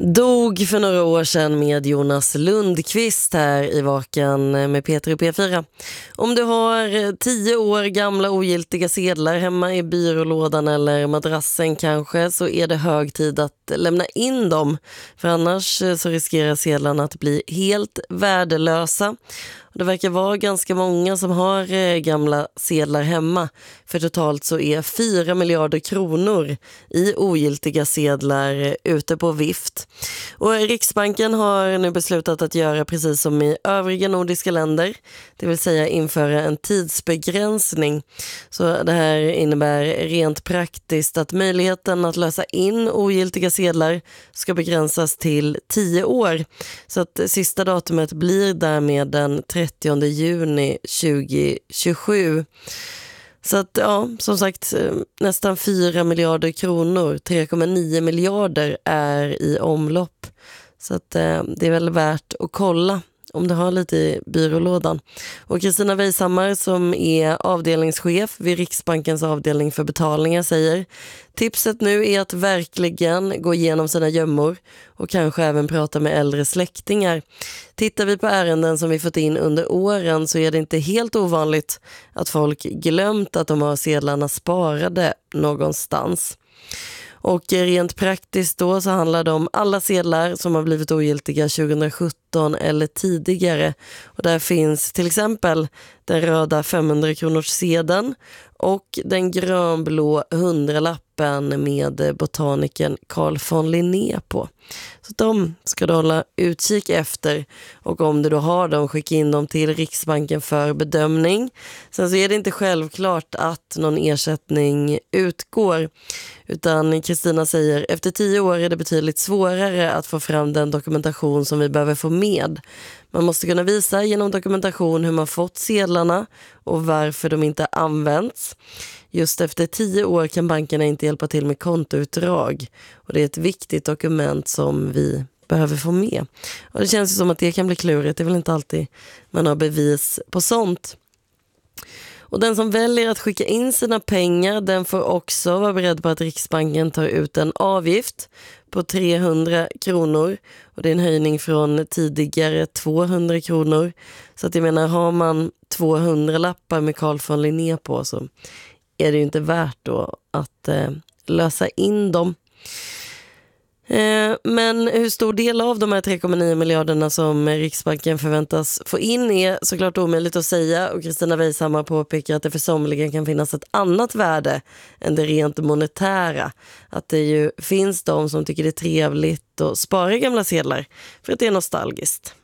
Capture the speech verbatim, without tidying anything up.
Dog för några år sedan med Jonas Lundqvist här i Vaken med Peter i P fyra. Om du har tio år gamla ogiltiga sedlar hemma i byrålådan eller madrassen kanske, så är det hög tid att lämna in dem. För annars så riskerar sedlarna att bli helt värdelösa. Det verkar vara ganska många som har gamla sedlar hemma. För totalt så är fyra miljarder kronor i ogiltiga sedlar ute på vift. Och Riksbanken har nu beslutat att göra precis som i övriga nordiska länder. Det vill säga införa en tidsbegränsning. Så det här innebär rent praktiskt att möjligheten att lösa in ogiltiga sedlar ska begränsas till tio år. Så att sista datumet blir därmed den trettionde juni tjugohundratjugosju. Så att ja, som sagt, nästan fyra miljarder kronor, tre komma nio miljarder är i omlopp. Så att eh, det är väl värt att kolla om du har lite i byrålådan. Och Kristina Weishammar som är avdelningschef vid Riksbankens avdelning för betalningar säger: tipset nu är att verkligen gå igenom sina gömmor och kanske även prata med äldre släktingar. Tittar vi på ärenden som vi fått in under åren så är det inte helt ovanligt att folk glömt att de har sedlarna sparade någonstans. Och rent praktiskt då så handlar det om alla sedlar som har blivit ogiltiga tjugosjutton eller tidigare. Och där finns till exempel den röda femhundra kronors sedeln och den grönblå hundralappen med botanikern Carl von Linné på. Så de ska du hålla utkik efter, och om du då har dem, skicka in dem till Riksbanken för bedömning. Sen så är det inte självklart att någon ersättning utgår, utan Kristina säger efter tio år är det betydligt svårare att få fram den dokumentation som vi behöver få med. Man måste kunna visa genom dokumentation hur man fått sedlarna och varför de inte används. Just efter tio år kan bankerna inte hjälpa till med kontoutdrag, och det är ett viktigt dokument som vi behöver få med. Och det känns ju som att det kan bli klurigt, det är väl inte alltid man har bevis på sånt. Och den som väljer att skicka in sina pengar, den får också vara beredd på att Riksbanken tar ut en avgift på trehundra kronor. Och det är en höjning från tidigare tvåhundra kronor. Så att jag menar, har man tvåhundra lappar med Carl von Linné på så är det ju inte värt då att eh, lösa in dem. Eh, men hur stor del av de här tre komma nio miljarderna som Riksbanken förväntas få in är såklart omöjligt att säga, och Kristina Weishammar påpekar att det för somliga kan finnas ett annat värde än det rent monetära. Att det ju finns de som tycker det är trevligt att spara gamla sedlar för att det är nostalgiskt.